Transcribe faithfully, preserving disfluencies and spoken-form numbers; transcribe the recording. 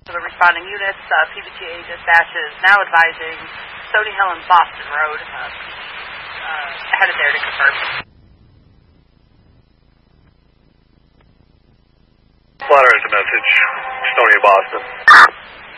For the responding units, uh, P B T A dispatch is now advising Stony Hill and Boston Road. Uh, uh, headed there to confirm. Flat Earth message, Stony, Boston.